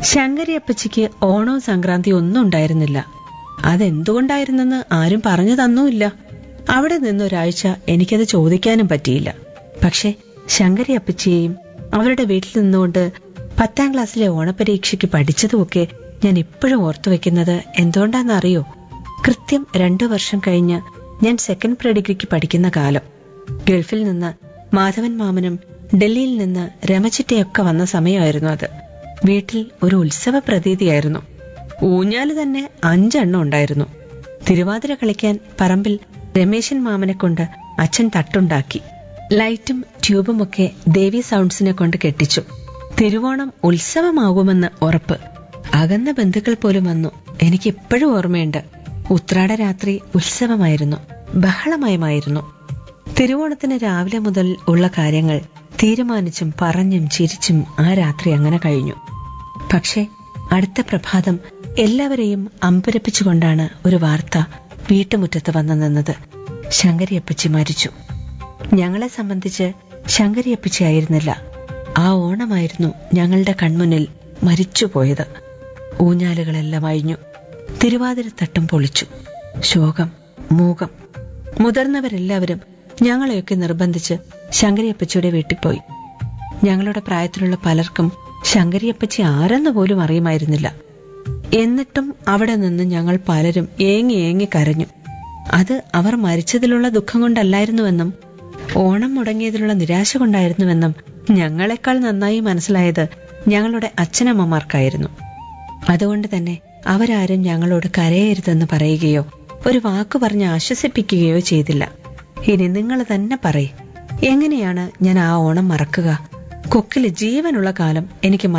ശങ്കരിയപ്പച്ചിക്ക് ഓണവും സംക്രാന്തിയും ഒന്നും ഉണ്ടായിരുന്നില്ല. അതെന്തുകൊണ്ടായിരുന്നെന്ന് ആരും പറഞ്ഞു തന്നുമില്ല. അവിടെ നിന്നൊരാഴ്ച എനിക്കത് ചോദിക്കാനും പറ്റിയില്ല. പക്ഷെ ശങ്കരിയപ്പച്ചിയെയും അവരുടെ വീട്ടിൽ നിന്നുകൊണ്ട് 10ാം ക്ലാസ്സിലെ ഓണപരീക്ഷയ്ക്ക് പഠിച്ചതുമൊക്കെ ഞാൻ ഇപ്പോഴും ഓർത്തു വെക്കുന്നത് എന്തുകൊണ്ടാണെന്നറിയോ? കൃത്യം 2 വർഷം കഴിഞ്ഞ് ഞാൻ സെക്കൻഡ് പ്രീ ഡിഗ്രിക്ക് പഠിക്കുന്ന കാലം. ഗൾഫിൽ നിന്ന് മാധവൻ മാമനും ഡൽഹിയിൽ നിന്ന് രമചിറ്റയൊക്കെ വന്ന സമയമായിരുന്നു അത്. വീട്ടിൽ ഒരു ഉത്സവ പ്രതീതിയായിരുന്നു. ഊഞ്ഞാല് തന്നെ 5 എണ്ണം ഉണ്ടായിരുന്നു. തിരുവാതിര കളിക്കാൻ പറമ്പിൽ രമേശൻ മാമനെ കൊണ്ട് അച്ഛൻ തട്ടുണ്ടാക്കി. ലൈറ്റും ട്യൂബുമൊക്കെ ദേവി സൗണ്ട്സിനെ കൊണ്ട് കെട്ടിച്ചു. തിരുവോണം ഉത്സവമാകുമെന്ന് ഉറപ്പ്. അകന്ന ബന്ധുക്കൾ പോലും വന്നു. എനിക്കിപ്പോഴും ഓർമ്മയുണ്ട്. ഉത്രാട രാത്രി ഉത്സവമായിരുന്നു, ബഹളമയമായിരുന്നു. തിരുവോണത്തിന് രാവിലെ മുതൽ ഉള്ള കാര്യങ്ങൾ തീരുമാനിച്ചും പറഞ്ഞും ചിരിച്ചും ആ രാത്രി അങ്ങനെ കഴിഞ്ഞു. പക്ഷേ അടുത്ത പ്രഭാതം എല്ലാവരെയും അമ്പരപ്പിച്ചുകൊണ്ടാണ് ഒരു വാർത്ത വീട്ടുമുറ്റത്ത് വന്നു നിന്നത്. ശങ്കരിയപ്പച്ചി മരിച്ചു. ഞങ്ങളെ സംബന്ധിച്ച് ശങ്കരിയപ്പച്ചി ആയിരുന്നില്ല, ആ ഓണമായിരുന്നു ഞങ്ങളുടെ കൺമുന്നിൽ മരിച്ചുപോയത്. ഊഞ്ഞാലുകളെല്ലാം അഴിഞ്ഞു, തിരുവാതിരത്തട്ടും പൊളിച്ചു. ശോകം, മൂകം. മുതിർന്നവരെല്ലാവരും ഞങ്ങളെയൊക്കെ നിർബന്ധിച്ച് ശങ്കരിയപ്പച്ചിയുടെ വീട്ടിൽ പോയി. ഞങ്ങളുടെ പ്രായത്തിലുള്ള പലർക്കും ശങ്കരിയപ്പച്ചി ആരെന്ന് പോലും അറിയുമായിരുന്നില്ല. എന്നിട്ടും അവിടെ നിന്ന് ഞങ്ങൾ പലരും ഏങ്ങി ഏങ്ങി കരഞ്ഞു. അത് അവർ മരിച്ചതിലുള്ള ദുഃഖം കൊണ്ടല്ലായിരുന്നുവെന്നും ഓണം മുടങ്ങിയതിലുള്ള നിരാശ കൊണ്ടായിരുന്നുവെന്നും ഞങ്ങളെക്കാൾ നന്നായി മനസ്സിലായത് ഞങ്ങളുടെ അച്ഛനമ്മമാർക്കായിരുന്നു. അതുകൊണ്ട് തന്നെ അവരാരും ഞങ്ങളോട് കരയരുതെന്ന് പറയുകയോ ഒരു വാക്കു പറഞ്ഞ് ആശ്വസിപ്പിക്കുകയോ ചെയ്തില്ല. ഇനി നിങ്ങൾ തന്നെ പറയ്, എങ്ങനെയാണ് ഞാൻ ആ ഓണം മറക്കുക? കൊക്കില് ജീവനുള്ള കാലം എനിക്ക്